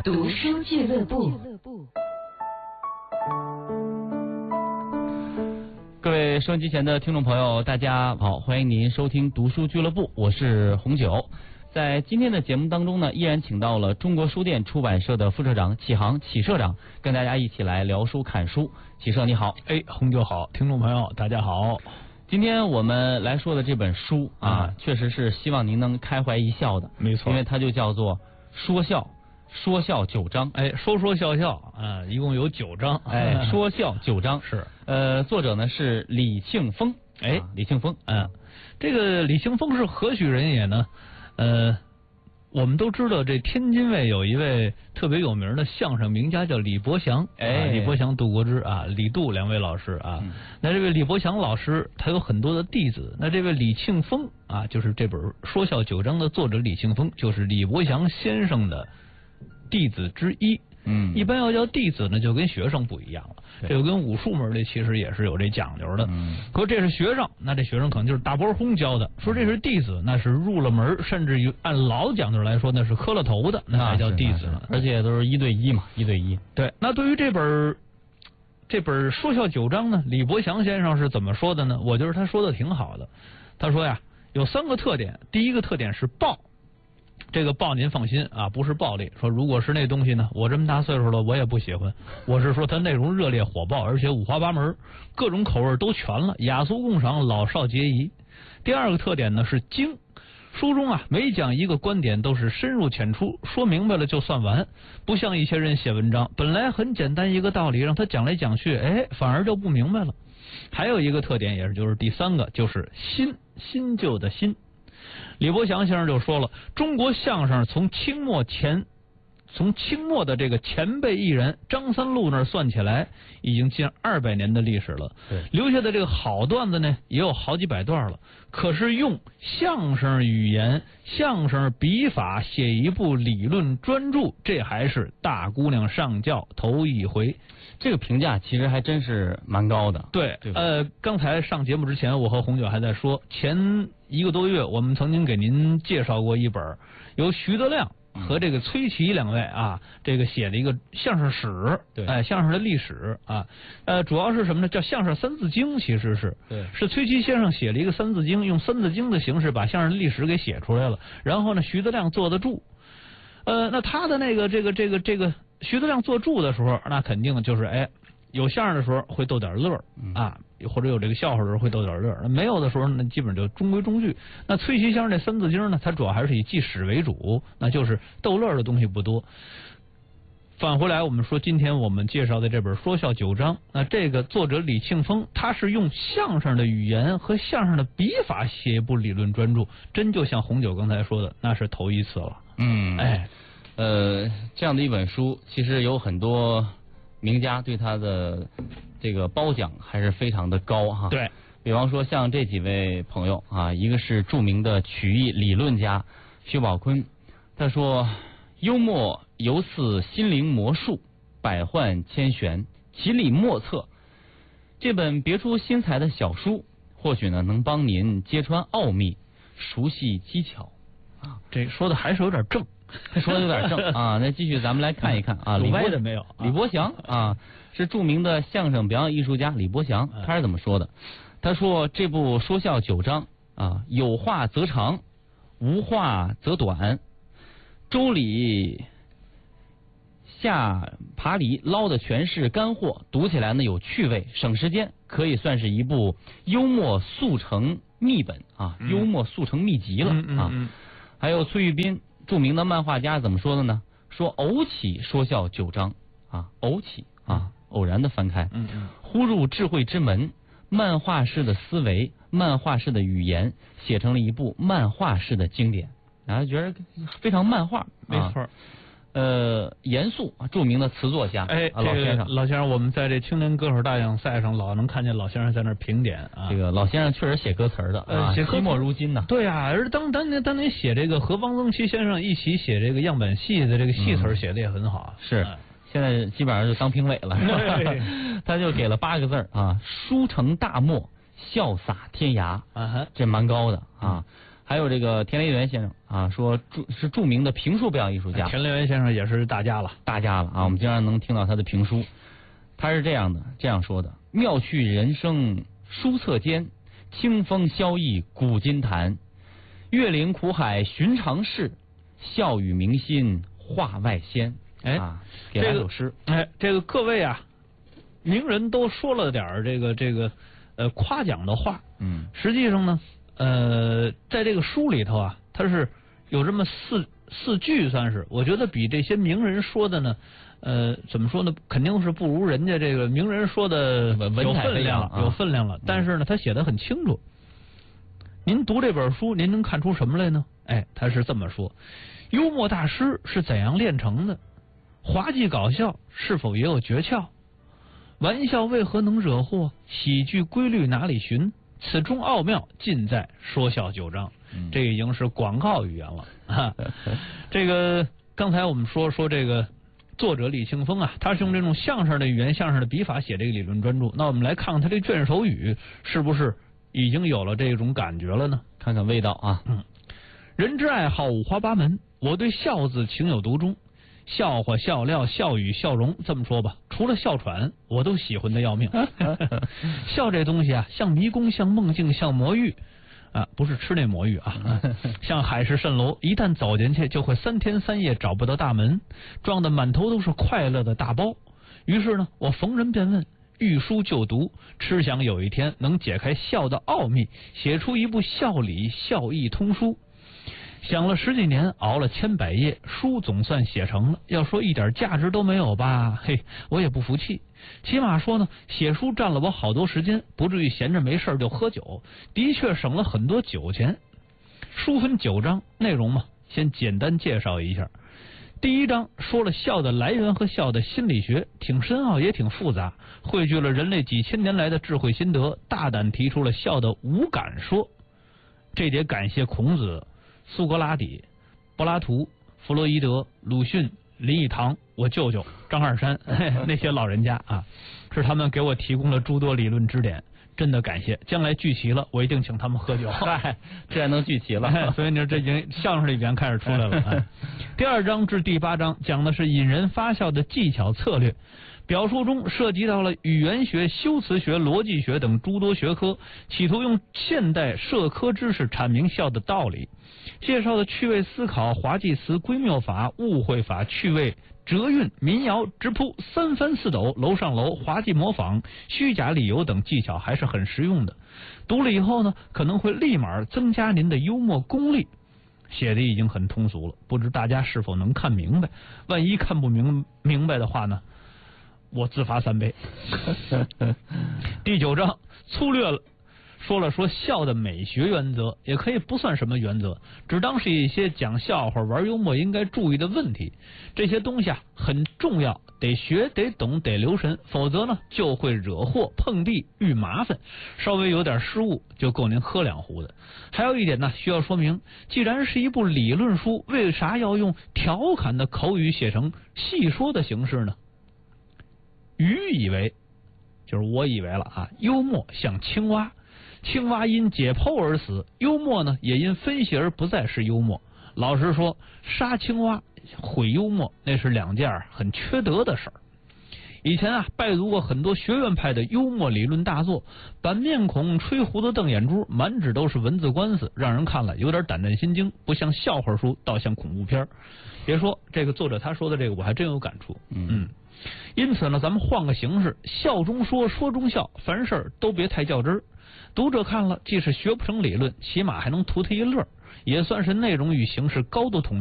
读书俱乐部。 各位收音机前的听众朋友，大家好，欢迎您收听读书俱乐部，我是红九。在今天的节目当中呢，依然请到了中国书店出版社的副社长启航启社长，跟大家一起来聊书看书。启社你好。 红九好，听众朋友大家好。 今天我们来说的这本书啊，确实是希望您能开怀一笑的， 没错， 因为它就叫做说笑9章， 说笑啊，一共有9章， 说笑9章是， 作者呢是李庆峰，李庆峰， 这个李庆峰是何许人也呢？我们都知道，这天津卫有一位特别有名的相声名家叫李伯祥，李伯祥、杜国之啊，李杜两位老师啊。那这位李伯祥老师他有很多的弟子，那这位李庆峰啊，就是这本《说笑9章》的作者李庆峰，就是李伯祥先生的弟子之一。一般要叫弟子呢，就跟学生不一样了。这个跟武术门里其实也是有这讲究的。可这是学生，那这学生可能就是大波轰教的。说这是弟子，那是入了门，甚至于按老讲究来说，那是磕了头的，那才叫弟子。 而且都是1对1嘛，1对1。 对，那对于这本说笑9章呢，李伯祥先生是怎么说的呢？我觉得他说的挺好的。他说呀，有3个特点。第一个特点是暴。这个暴您放心啊，不是暴力。说如果是那东西呢，我这么大岁数了，我也不喜欢。我是说它内容热烈火爆，而且五花八门，各种口味都全了，雅俗共赏，老少皆宜。第二个特点呢是精。书中啊，每讲一个观点都是深入浅出，说明白了就算完，不像一些人写文章，本来很简单一个道理，让他讲来讲去，反而就不明白了。还有一个特点，也是就是第3个，就是新旧的新。李伯祥先生就说了，中国相声从清末的这个前辈艺人张三禄那儿算起来，已经近200年的历史了。留下的这个好段子呢，也有好几百段了。可是用相声语言、相声笔法写一部理论专著，这还是大姑娘上轿头一回。 这个评价其实还真是蛮高的。 对，刚才上节目之前，我和红九还在说，前1个多月我们曾经给您介绍过一本由徐德亮和这个崔琦2位啊，这个写了一个相声史，相声的历史啊，主要是什么呢？叫相声三字经，其实是崔琦先生写了一个三字经，用三字经的形式把相声的历史给写出来了。然后呢，徐德亮做的注，那他的那个这个徐德亮做注的时候，那肯定就是有相声的时候会逗点乐啊，或者有这个笑话的时候会逗点乐。那没有的时候呢，基本就中规中矩。那崔琦先生这三字经呢，它主要还是以记史为主，那就是逗乐的东西不多。返回来，我们说今天我们介绍的这本《说笑9章》，那这个作者李庆峰，他是用相声的语言和相声的笔法写一部理论专著，真就像红九刚才说的，那是头一次了。 这样的一本书，其实有很多名家对他的这个褒奖还是非常的高哈。 对， 比方说像这几位朋友啊，一个是著名的曲艺理论家薛宝钧，他说幽默犹似心灵魔术，百幻千玄，其理莫测。这本别出心裁的小书，或许呢能帮您揭穿奥秘，熟悉技巧啊。 这说的还是有点正。 说的有点正啊，那继续咱们来看一看啊， 鲁歪的没有？ 李伯祥啊，是著名的相声表演艺术家李伯祥，他是怎么说的？他说这部说笑9章啊，有话则长，无话则短，周礼下爬犁捞的全是干货，读起来呢有趣味，省时间，可以算是一部幽默速成秘本啊，幽默速成秘籍了啊。还有崔玉斌。著名的漫画家怎么说的呢？说偶起说笑9章啊，偶起啊，偶然的翻开，呼入智慧之门，漫画式的思维，漫画式的语言，写成了一部漫画式的经典，然后觉得非常漫画， 没错。 严肃著名的词作家，老先生， 老先生，我们在这青年歌手大奖赛上老能看见老先生在那儿评点啊。 这个老先生确实写歌词的，惜墨如金呐。 对啊，而当年写这个和汪曾祺先生一起写这个样板戏的这个戏词写的也很好。 是，现在基本上就当评委了。他就给了8个字啊，书成大漠，笑洒天涯，这蛮高的啊。 还有这个田连元先生啊，说是著名的评书表演艺术家。 田连元先生也是大家了啊！我们经常能听到他的评书，他是这样说的：妙趣人生书册间，清风萧逸古今谈。月灵苦海寻常事，笑语明心话外仙。给来首诗。 这个各位啊，名人都说了点夸奖的话。实际上呢，在这个书里头啊，它是有这么四句，算是我觉得比这些名人说的呢，怎么说呢，肯定是不如人家这个名人说的有分量了。但是呢，他写的很清楚。您读这本书，您能看出什么来呢？他是这么说：幽默大师是怎样炼成的？滑稽搞笑是否也有诀窍？玩笑为何能惹祸？喜剧规律哪里寻？此中奥妙尽在说笑九章。这已经是广告语言了。这个刚才我们说这个作者李庆峰啊，他是用这种相声的语言、相声的笔法写这个理论专著。那我们来看看他这卷首语是不是已经有了这种感觉了呢？ 看看味道啊。 人之爱好五花八门，我对笑字情有独钟。笑话、笑料、笑语、笑容，这么说吧，除了哮喘，我都喜欢的要命。笑这东西啊，像迷宫，像梦境，像魔芋啊，不是吃那魔芋啊，像海市蜃楼，一旦走进去，就会3天3夜找不到大门，装的满头都是快乐的大包。于是呢，我逢人便问，欲书就读，痴想有一天能解开笑的奥秘，写出一部笑理笑意通书。想了10几年，熬了千百页，书总算写成了。要说一点价值都没有吧，我也不服气。起码说呢，写书占了我好多时间，不至于闲着没事就喝酒，的确省了很多酒钱。书分9章，内容嘛，先简单介绍一下。第1章说了笑的来源和笑的心理学，挺深奥也挺复杂，汇聚了人类几千年来的智慧心得，大胆提出了笑的五感说。这得感谢孔子、苏格拉底、柏拉图、弗洛伊德、鲁迅、林语堂，我舅舅张二山那些老人家啊，是他们给我提供了诸多理论支点，真的感谢。将来聚齐了，我一定请他们喝酒。 这还能聚齐了， 所以你说这已经相声里边开始出来了。第2章至第8章讲的是引人发笑的技巧策略。表述中涉及到了语言学、修辞学、逻辑学等诸多学科，企图用现代社科知识阐明笑的道理。介绍的趣味思考、滑稽词、归谬法、误会法、趣味、折韵、民谣、直扑、三翻四抖、楼上楼、滑稽模仿、虚假理由等技巧还是很实用的。读了以后呢，可能会立马增加您的幽默功力。写的已经很通俗了，不知大家是否能看明白？万一看不明白的话呢，我自罚3杯。第9章粗略了说笑的美学原则，也可以不算什么原则，只当是一些讲笑话、玩幽默应该注意的问题。这些东西啊很重要，得学、得懂、得留神，否则呢就会惹祸、碰壁、遇麻烦。稍微有点失误就够您喝2壶的。还有一点呢需要说明，既然是一部理论书，为啥要用调侃的口语写成细说的形式呢？以为就是我以为了啊，幽默像青蛙，青蛙因解剖而死，幽默呢也因分析而不再是幽默。老实说，杀青蛙毁幽默，那是2件很缺德的事儿。以前啊，拜读过很多学院派的幽默理论大作，板面孔、吹胡子、瞪眼珠，满纸都是文字官司，让人看了有点胆战心惊，不像笑话书，倒像恐怖片。别说这个作者他说的这个，我还真有感触。因此呢，咱们换个形式，笑中说，说中笑，凡事都别太较真儿。读者看了，既是学不成理论，起码还能图他一乐，也算是内容与形式高度统一。